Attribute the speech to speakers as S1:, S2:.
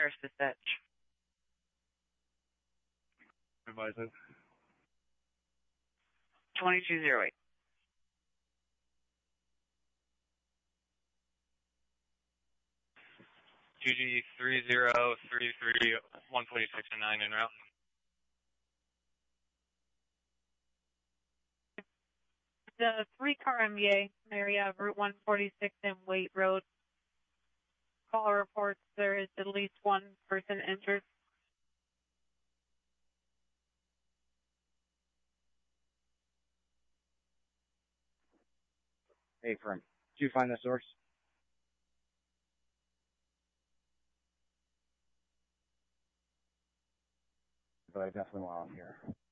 S1: nearest dispatch.
S2: Advise it.
S1: 2208.
S3: GG 3033 146 and 9 en route.
S4: The 3-car MVA area of Route 146 and Waite Road. Call reports there is at least one person injured.
S5: Hey, firm. Did you find the source? But I definitely want out here.